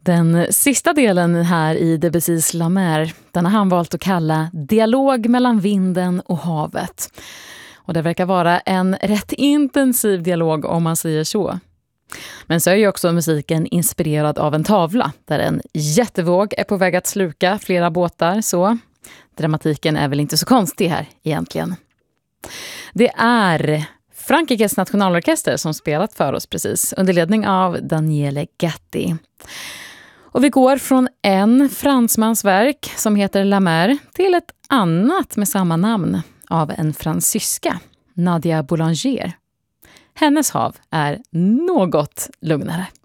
Den sista delen här i Debussys La Mer, den har han valt att kalla dialog mellan vinden och havet. Och det verkar vara en rätt intensiv dialog om man säger så. Men så är ju också musiken inspirerad av en tavla där en jättevåg är på väg att sluka flera båtar, så dramatiken är väl inte så konstig här egentligen. Det är Frankrikes nationalorkester som spelat för oss precis under ledning av Daniele Gatti. Och vi går från en fransmans verk som heter La Mer till ett annat med samma namn av en fransyska, Nadia Boulanger. Hennes hav är något lugnare.